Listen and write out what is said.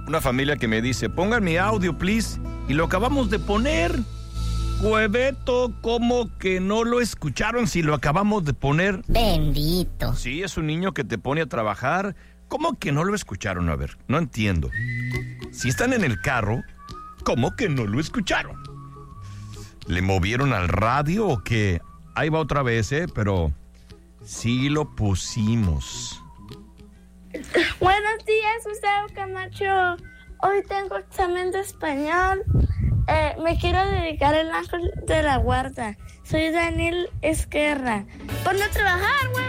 Una familia que me dice, pongan mi audio, please. Y lo acabamos de poner. Hueveto, ¿cómo que no lo escucharon si lo acabamos de poner? Bendito. Sí, es un niño que te pone a trabajar. ¿Cómo que no lo escucharon? A ver, no entiendo. Si están en el carro, ¿cómo que no lo escucharon? ¿Le movieron al radio o qué? Ahí va otra vez, pero sí lo pusimos. Buenos días, Gustavo Camacho. Hoy tengo examen de español. Me quiero dedicar al ángel de la guarda. Soy Daniel Esquerra. Ponte a trabajar, güey.